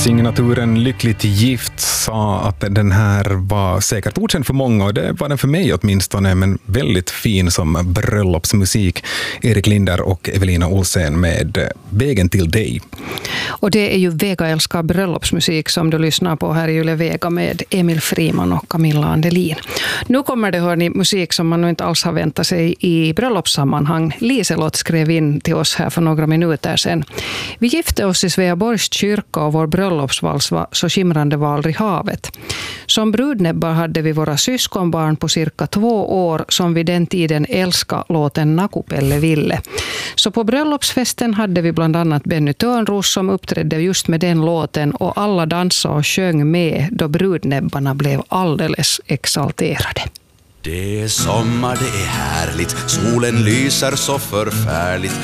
Signaturen Lyckligt gift sa att den här var säkert okänd för många, och det var den för mig åtminstone, men väldigt fin som bröllopsmusik. Erik Linder och Evelina Olsen med Vägen till dig. Och det är ju Vega älskar bröllopsmusik som du lyssnar på här i Yle Vega med Emil Friman och Camilla Andelin. Nu kommer det, hörni, musik som man nog inte alls har väntat sig i bröllopssammanhang. Liselott skrev in till oss här för några minuter sedan. Vi gifte oss i Sveaborgs kyrka och vår bröllopsvals var Så skimrande var i havet. Som brudnäbbar hade vi våra syskonbarn på cirka 2 år som vid den tiden älskade låten Nakupelle Ville. Så på bröllopsfesten hade vi bland annat Benny Törnros som uppträdde just med den låten, och alla dansade och sjöng med då brudnäbbarna blev alldeles exalterade. Det är sommar, det är härligt, solen lyser så förfärligt.